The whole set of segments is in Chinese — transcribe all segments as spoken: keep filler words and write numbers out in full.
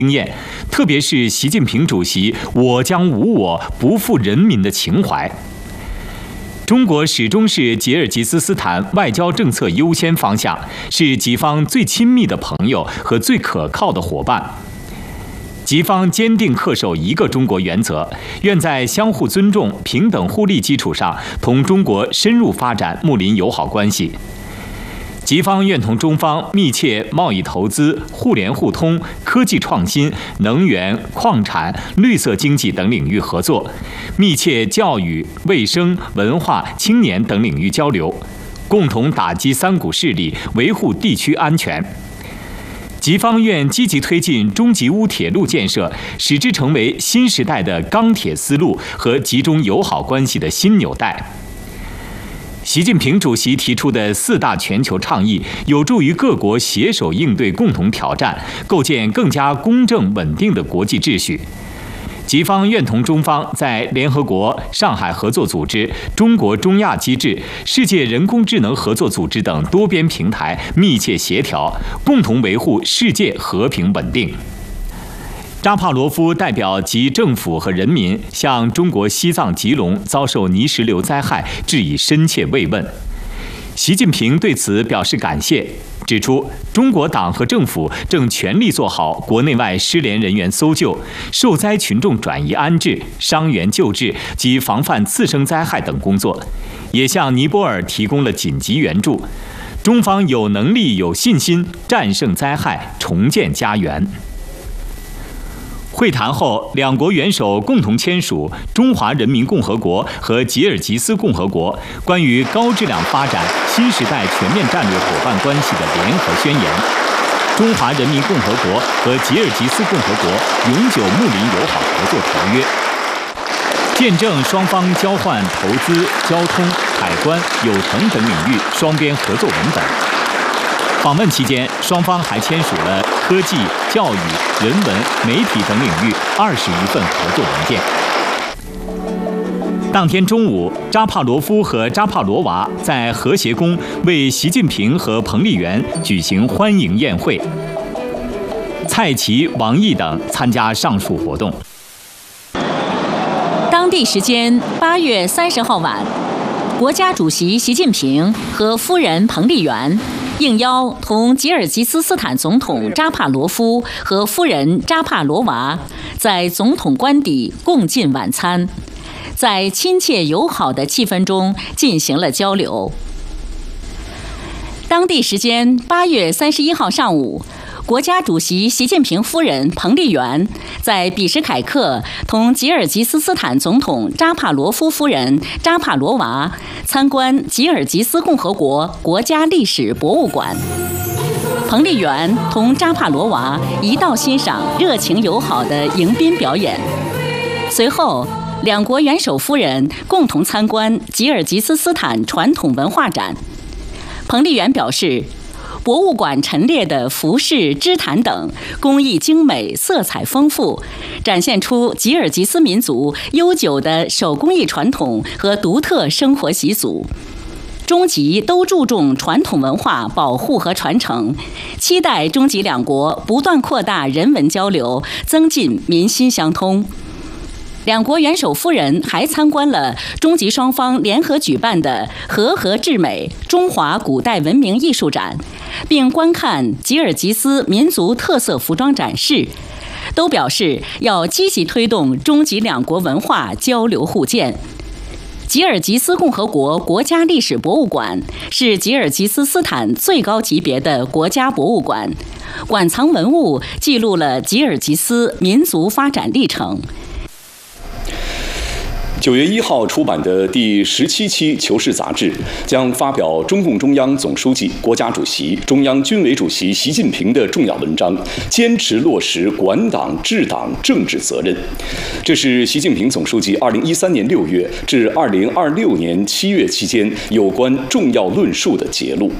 经验，特别是习近平主席“我将无我，不负人民”的情怀。中国始终是吉尔吉斯斯坦外交政策优先方向，是吉方最亲密的朋友和最可靠的伙伴。吉方坚定恪守一个中国原则，愿在相互尊重、平等互利基础上，同中国深入发展睦邻友好关系。吉方愿同中方密切贸易投资、互联互通、科技创新、能源、矿产、绿色经济等领域合作，密切教育、卫生、文化、青年等领域交流，共同打击三股势力，维护地区安全。吉方愿积极推进中吉乌铁路建设，使之成为新时代的钢铁丝路和吉中友好关系的新纽带。习近平主席提出的四大全球倡议，有助于各国携手应对共同挑战，构建更加公正稳定的国际秩序。吉方愿同中方在联合国、上海合作组织、中国中亚机制、世界人工智能合作组织等多边平台密切协调，共同维护世界和平稳定。扎帕罗夫代表吉政府和人民向中国西藏吉隆遭受泥石流灾害致以深切慰问。习近平对此表示感谢，指出中国党和政府正全力做好国内外失联人员搜救、受灾群众转移安置、伤员救治及防范次生灾害等工作，也向尼泊尔提供了紧急援助。中方有能力、有信心战胜灾害，重建家园。会谈后，两国元首共同签署中华人民共和国和吉尔吉斯共和国关于高质量发展新时代全面战略伙伴关系的联合宣言，中华人民共和国和吉尔吉斯共和国永久睦邻友好合作条约，见证双方交换投资、交通、海关、有成等领域双边合作文本。访问期间，双方还签署了科技、教育、人文、媒体等领域二十余份合作文件。当天中午，扎帕罗夫和扎帕罗娃在和谐宫为习近平和彭丽媛举行欢迎宴会，蔡奇、王毅等参加上述活动。 当地时间八月三十号晚，国家主席习近平和夫人彭丽媛应邀同吉尔吉斯斯坦总统扎帕罗夫和夫人扎帕罗娃在总统官邸共进晚餐，在亲切友好的气氛中进行了交流。当地时间八月三十一号上午，国家主席习近平夫人彭丽媛在比什凯克同吉尔吉斯斯坦总统扎帕罗夫夫人扎帕罗娃参观吉尔吉斯共和国国家历史博物馆。彭丽媛同扎帕罗娃一道欣赏热情友好的迎宾表演。随后，两国元首夫人共同参观吉尔吉斯斯坦传统文化展。彭丽媛表示，博物馆陈列的服饰、织毯等工艺精美、色彩丰富，展现出吉尔吉斯民族悠久的手工艺传统和独特生活习俗。中吉都注重传统文化保护和传承，期待中吉两国不断扩大人文交流，增进民心相通。两国元首夫人还参观了中吉双方联合举办的和合至美中华古代文明艺术展，并观看吉尔吉斯民族特色服装展示，都表示要积极推动中吉两国文化交流互鉴。吉尔吉斯共和国国家历史博物馆是吉尔吉斯斯坦最高级别的国家博物馆，馆藏文物记录了吉尔吉斯民族发展历程。 九月一号出版的第十七期《求是》杂志将发表中共中央总书记、国家主席、中央军委主席习近平的重要文章，坚持落实管党治党政治责任。这是习近平总书记二零一三年六月至二零二六年七月期间有关重要论述的节录。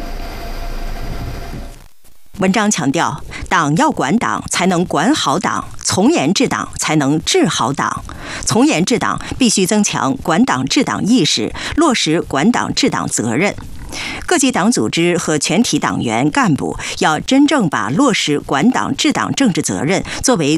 文章强调，党要管党，才能管好党；从严治党，才能治好党。从严治党必须增强管党治党意识，落实管党治党责任。各级党组织和全体党员干部要真正把落实管党治党政治责任作为